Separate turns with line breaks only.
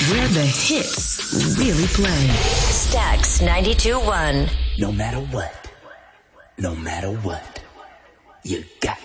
where the hits really play.
Stax 92.1.
No matter what, you got